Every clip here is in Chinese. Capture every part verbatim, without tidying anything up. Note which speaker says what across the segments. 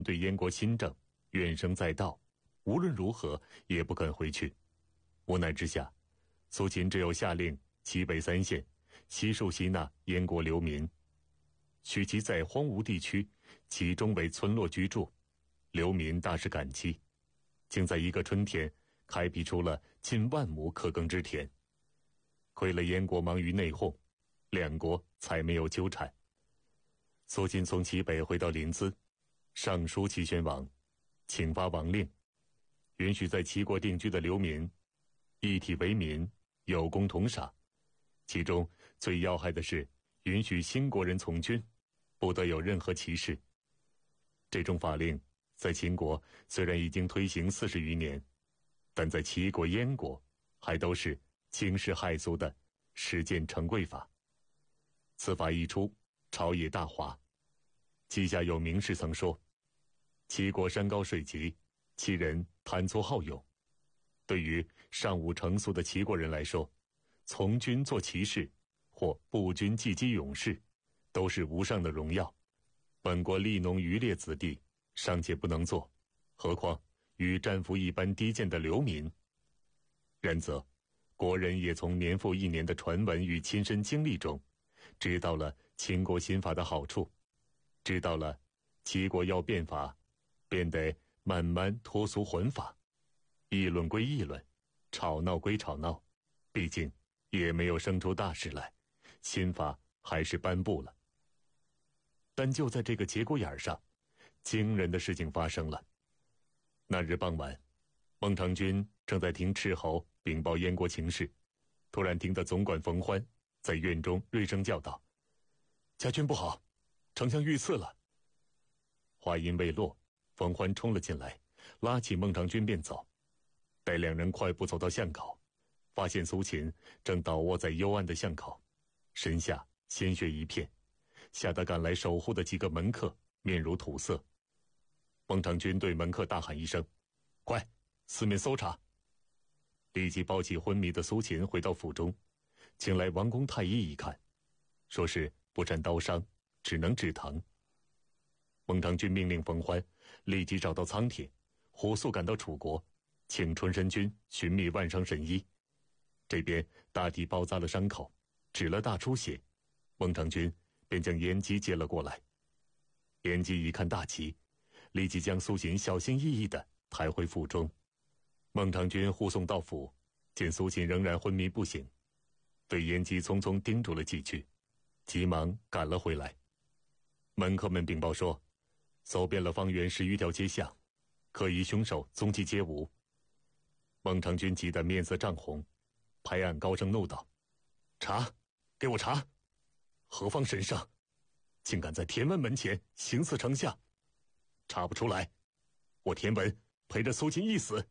Speaker 1: 对燕国新政怨声载道，无论如何也不肯回去。无奈之下，苏秦只有下令齐北三县悉数吸纳燕国流民，许其在荒芜地区集中为村落居住。流民大是感激，竟在一个春天开辟出了近万亩可耕之田。亏了燕国忙于内讧，两国才没有纠缠。苏秦从齐北回到临淄，上书齐宣王，请发王令，允许在齐国定居的流民一体为民，有功同赏。其中最要害的是允许新国人从军，不得有任何歧视。这种法令在秦国虽然已经推行四十余年，但在齐国、燕国还都是惊世骇俗的实践成规法。此法一出，朝野大哗。记下有名士曾说，齐国山高水急，齐人贪粗好勇。对于尚武成俗的齐国人来说，从军做骑士或步军技击勇士都是无上的荣耀。本国利农渔猎子弟尚且不能做，何况与战俘一般低贱的流民。然则国人也从年复一年的传闻与亲身经历中，知道了秦国新法的好处，知道了齐国要变法，便得慢慢脱俗混法。议论归议论，吵闹归吵闹，毕竟也没有生出大事来，新法还是颁布了。但就在这个节骨眼上，惊人的事情发生了。那日傍晚，孟尝君正在听斥候禀报燕国情势，突然听得总管冯欢在院中锐声叫道：“家军不好，丞相遇刺了！”话音未落，冯欢冲了进来，拉起孟尝君便走。待两人快步走到巷口，发现苏秦正倒卧在幽暗的巷口，身下鲜血一片，吓得赶来守护的几个门客面如土色。孟尝君对门客大喊一声：“快，四面搜查！”立即抱起昏迷的苏秦回到府中，请来王公太医一看，说是不沾刀伤，只能止疼。孟尝君命令冯欢立即找到仓铁，火速赶到楚国，请春申君寻觅万伤神医。这边大体包扎了伤口，止了大出血，孟尝君便将颜姬接了过来。颜姬一看大奇，立即将苏秦小心翼翼地抬回府中。孟尝君护送到府，见苏秦仍然昏迷不醒，对颜姬匆匆叮嘱了几句，急忙赶了回来。门客们禀报说，搜遍了方圆十余条街巷，可疑凶手踪迹皆无。孟尝君急得面色涨红，拍案高声怒道：“查，给我查！何方神圣，竟敢在田文门前行刺丞相？查不出来，我田文陪着苏秦一死！”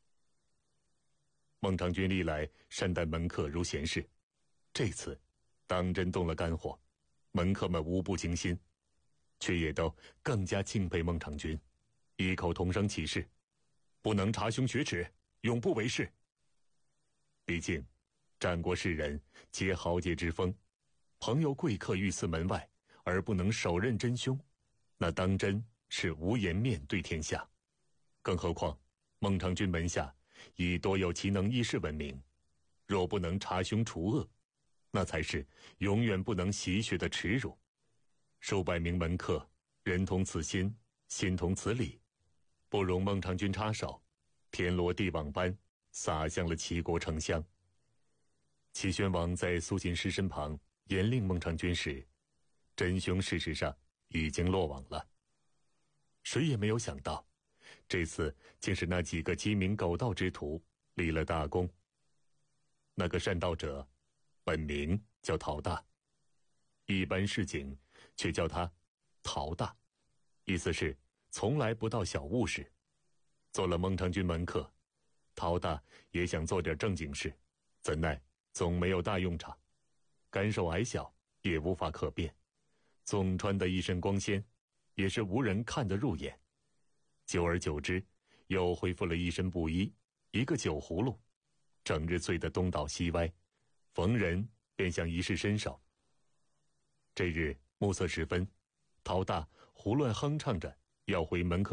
Speaker 1: 孟尝君历来善待门客如贤士，这次当真动了肝火，门客们无不惊心，却也都更加敬佩孟尝君，异口同声起誓，不能查凶雪耻，永不为是。毕竟战国士人皆豪杰之风，朋友贵客遇刺门外而不能手刃真凶，那当真是无颜面对天下。更何况孟尝君门下以多有奇能异士闻名，若不能查凶除恶，那才是永远不能洗雪的耻辱。数百名门客人同此心，心同此理，不容孟尝君插手，天罗地网般洒向了齐国城乡。齐宣王在苏秦尸身旁严令孟尝君时，真凶事实上已经落网了。谁也没有想到，这次竟是那几个鸡鸣狗盗之徒立了大功。那个善道者本名叫陶大，一般市井却叫他陶大，意思是从来不到小误事。做了孟尝君门客，陶大也想做点正经事，怎奈总没有大用场，干瘦矮小也无法可辨，总穿得一身光鲜，也是无人看得入眼。久而久之，又恢复了一身布衣，一个酒葫芦，整日醉得东倒西歪，逢人便想一试身手。这日暮色时分，陶大胡乱哼唱着要回门客